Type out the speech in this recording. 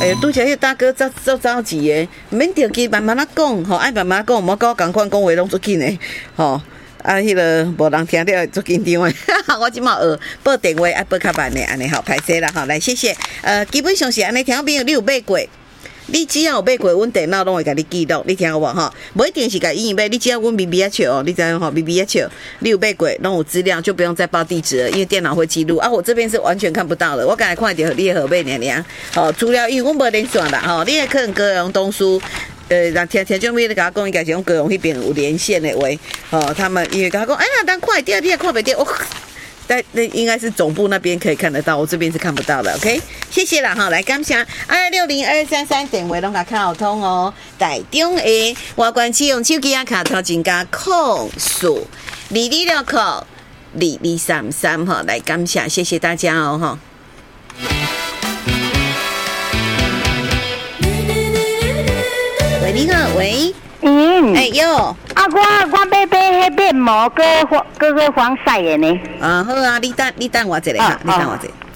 哎，拄则迄大哥着急诶，免着急，慢慢啊讲，吼，爱慢慢讲，莫甲我共款讲话拢足紧诶，吼。啊，迄个无人听到足紧张诶，我即马学报电话爱报较慢诶，安尼好，歹势啦，吼，来谢谢。基本上是安尼，听朋友你有买过，你只要有买过，阮电脑拢会甲你记录，你听有无吼？无一定是甲伊买，你只要阮 BBH 哦，你知影吼 ？BBH 你有买过，拢有资料，就不用再报地址了，因为电脑会记录。啊，我这边是完全看不到的，我刚才看到你的号码尔，吼，除了因为阮无连线啦，吼，你也可能高雄东书。让听众朋友甲我讲，伊家是用高雄迄边有连线的话，哦，他们因为甲我讲，哎呀，咱看得到，你也看不到，但那应该是总部那边可以看得到，我这边是看不到的。OK， 谢谢啦哈，来感谢260-233电话拢甲开好通哦。台中的外观使用手机啊卡头增加0262262233哈，来感谢，谢谢大家哦哈。喂，你好，喂，哎哟， 啊，我买迄面膜，个防晒的呢。 啊，好啊，你等我一下，你等我一下。